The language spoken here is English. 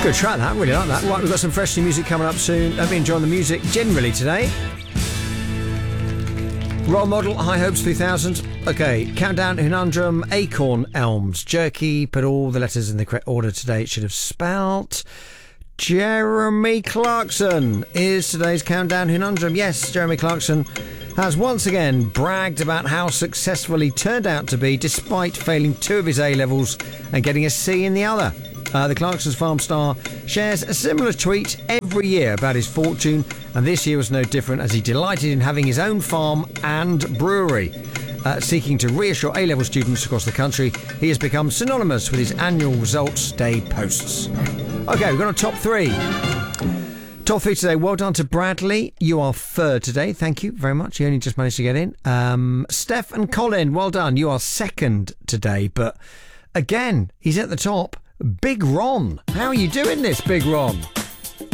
Good track, that. Really like that. Right, we've got some fresh new music coming up soon. Hope you enjoying the music generally today. Role Model, High Hopes 3000. Okay, Countdown Conundrum, Acorn Elms, Jerky. Put all the letters in the correct order today. It should have spelt. Jeremy Clarkson is today's Countdown Conundrum. Yes, Jeremy Clarkson has once again bragged about how successful he turned out to be despite failing 2 of his A-levels and getting a C in the other. The Clarkson's Farm star shares a similar tweet every year about his fortune, and this year was no different as he delighted in having his own farm and brewery. Seeking to reassure A-level students across the country, he has become synonymous with his annual results day posts. Okay, we've got a top 3. Top 3 today. Well done to Bradley. You are 3rd today. Thank you very much. You only just managed to get in. Steph and Colin, well done. You are 2nd today, but again, he's at the top. Big Ron. How are you doing this, Big Ron?